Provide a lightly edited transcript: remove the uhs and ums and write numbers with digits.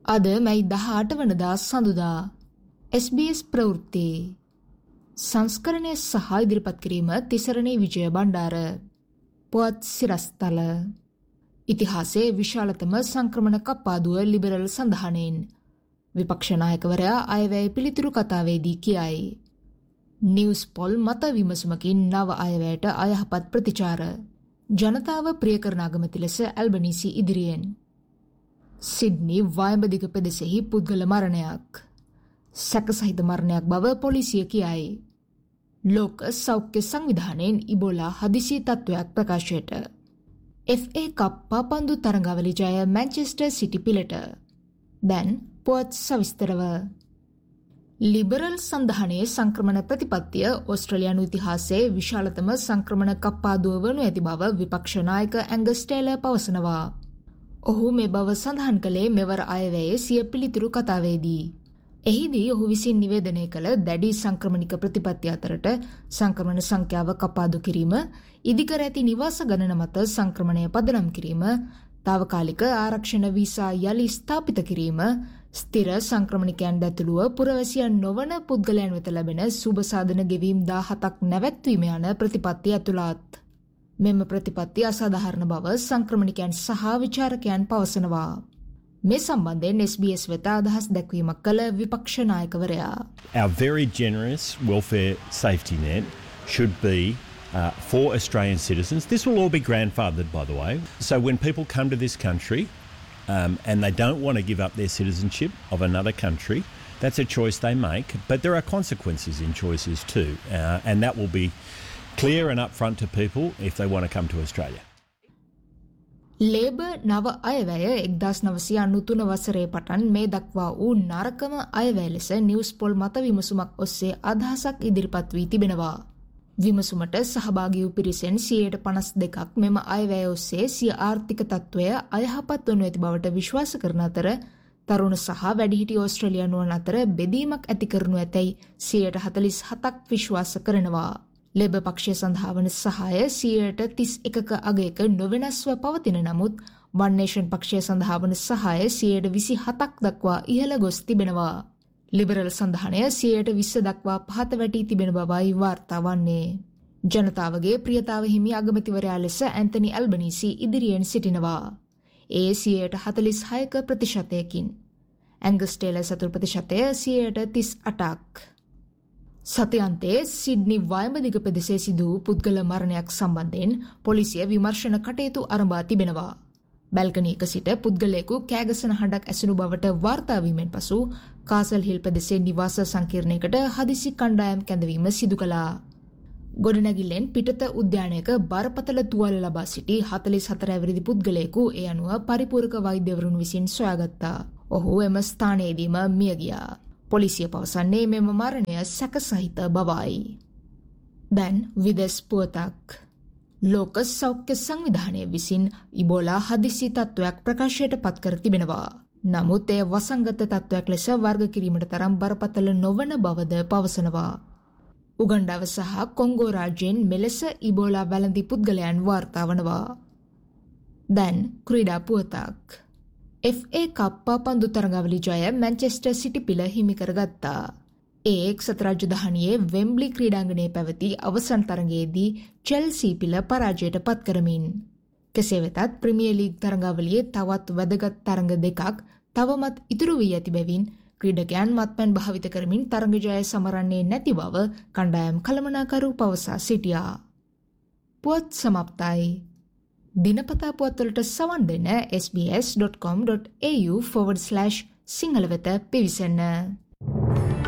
අද මැයි 18 වනදා සඳුදා SBS ප්‍රවෘත්ති සංස්කරණය සහ ඉදිරිපත් කිරීම තිසරණේ විජය බණ්ඩාර පුවත් සිරස්තල ඉතිහාසයේ විශාලතම සංක්‍රමණ කප්පාදුව ලිබරල් සඳහනෙන් විපක්ෂ නායකවරයා අයවැය පිළිතුරු කතාවේදී කියයි. නිවුස් පොල් මත විමසුමකින් නව අයවැයට අයහපත් ප්‍රතිචාර ජනතාව ප්‍රිය කරන අගමැති ලෙස ඇල්බනීසි ඉදිරියෙන් සිඩ්නි වයඹදිග ප්‍රදේශෙහි පුද්ගල මරණයක් සැකසහිත මරණයක් බව පොලිසිය කියයි. ලෝක සෞඛ්‍ය සංවිධානයෙන් ඉබෝලා හදිසි තත්ත්වයක් ප්‍රකාශයට. FA කප් පාපන්දු තරඟාවලි ජය මැන්චෙස්ටර් සිටි පිලට. දැන් පුවත් සවිස්තරව. ලිබරල් සඳහනේ සංක්‍රමණ ප්‍රතිපත්තිය ඕස්ට්‍රේලියානු ඉතිහාසයේ විශාලතම සංක්‍රමණ කප්පාදුව වනු ඇති බව විපක්ෂ නායක ඇංගස් ටේලර් පවසනවා. ඔහු මේ බව සඳහන් කළේ මෙවර අයවැයේ සිය පිළිතුරු කතාවේදී. එහිදී ඔහු විසින් නිවේදනය කළ දැඩි සංක්‍රමණික ප්‍රතිපත්ති අතරට සංක්‍රමණ සංඛ්‍යාව කපාදු කිරීම, ඉදිකර ඇති නිවාස ගණන මත සංක්‍රමණය පදනම් කිරීම, තාවකාලික ආරක්ෂණ වීසා යලි ස්ථාපිත කිරීම, ස්ථිර සංක්‍රමණිකයන් ඇතුළුව පුරවැසියන් නොවන පුද්ගලයන් වෙත ලැබෙන සුබ සාධන ගෙවීම් 17ක් නැවැත්වීම යන ප්‍රතිපත්ති ඇතුළත්. මෙම ප්‍රතිපත්ති අසාධාරණ බව සංක්‍රමණිකයන් සහ විචාරකයන් පවසනවා. මේ සම්බන්ධයෙන් SBS වෙත අදහස් දැක්වීමක් කළ විපක්ෂ නායකවරයා. Our very generous welfare safety net should be for Australian citizens. This will all be grandfathered, by the way. So when people come to this country and they don't want to give up their citizenship of another country, that's a choice they make. But there are consequences in choices too. And that will be clear and upfront to people if they want to come to Australia. Labour නව අයවැය 1993 වසරේ පටන් මේ දක්වා වූ නරකම අයවැය ලෙස news පොල් මත විමසුමක් ඔස්සේ අදහසක් ඉදිරිපත් වී තිබෙනවා. විමසුමට සහභාගී වූ පිරිසෙන් 52%ක් මෙම අයවැය ඔස්සේ සිය ආර්ථික තත්ත්වය අයහපත් වනු ඇති බවට විශ්වාස කරන අතර තරුණ සහ වැඩිහිටි ඕස්ට්‍රේලියානුවන් අතර බෙදීමක් ඇති කරනු ඇතැයි 47%ක් විශ්වාස කරනවා. ලේබර් පක්ෂය සඳහා වන සහාය 31%ක අගයක නොවෙනස්ව පවතින නමුත් වන් නේෂන් පක්ෂය සඳහා වන සහාය 27%ක් දක්වා ඉහළ ගොස් තිබෙනවා. ලිබරල් සඳහනය 20% දක්වා පහත වැටී තිබෙන බවයි වාර්තා වන්නේ. ජනතාවගේ ප්‍රියතාව හිමි අගමැතිවරයා ලෙස ඇන්තනි ඇල්බනීසි ඉදිරියෙන් සිටිනවා. ඒ 46%ක ප්‍රතිශතයකින්. ඇංගස් ටේලර් සතුරු ප්‍රතිශතය 38%ක්. සතියන්තයේ සිඩ්නි වයඹදිග ප්‍රදේශයේ සිදු වූ පුද්ගල මරණයක් සම්බන්ධයෙන් පොලිසිය විමර්ශන කටයුතු ආරම්භ තිබෙනවා. බැල්කනියක සිට පුද්ගලයෙකු කෑගසන හඬක් ඇසුණු බවට වාර්තා වීමෙන් පසු කාසල් හිල් ප්‍රදේශයේ නිවාස සංකීර්ණයකට හදිසි කණ්ඩායම් කැඳවීම සිදු කළා. ගොඩනැගිල්ලෙන් පිටත උද්‍යානයක බරපතල තුවාල ලබා සිටි 44 ඇවිරිදි පුද්ගලයෙකු ඒ අනුව පරිපූර්ණක වෛද්‍යවරුන් විසින් සොයාගත්තා. ඔහු එම ස්ථානයේදීම මිය ගියා. පොලිසිය පවසන්නේ මෙම මරණය සැකසහිත බවයි. දැන් විදෙස් පුවතක්. ලෝක සෞඛ්‍ය සංවිධානය විසින් ඉබෝලා හදිසි තත්ත්වයක් ප්‍රකාශයට පත් කර තිබෙනවා. නමුත් එය වසංගත තත්ත්වයක් ලෙස වර්ග කිරීමට තරම් බරපතල නොවන බවද පවසනවා. උගණ්ඩාව සහ කොංගෝ රාජ්‍යයෙන් මෙලෙස ඉබෝලා වැළඳි පුද්ගලයන් වාර්තා වනවා. දැන් ක්‍රීඩා පුවතක්. FA කප් පාපන්දු තරඟාවලි ජය මැන්චෙස්ටර් සිටි පිල හිමි කරගත්තා. ඒ එක්සත් රාජධානියේ වෙම්බ්ලි ක්‍රීඩාංගණයේ පැවති අවසන් තරඟයේදී චෙල්සි පිල පරාජයට පත් කරමින්. කෙසේ වෙතත් ප්‍රීමියර් ලීග් තරඟාවලියේ තවත් වැදගත් තරඟ දෙකක් තවමත් ඉතුරු වී ඇති බැවින් ක්‍රීඩකයන් මත්පැන් භාවිත කරමින් තරඟ ජය සමරන්නේ නැති බව කණ්ඩායම් කළමනාකරු පවසා සිටියා. පුවත් සමප්තයි. දිනපතා පුවත්වලට සවන් දෙන sbs.com.au/සිංහල වෙත පිවිසන්න.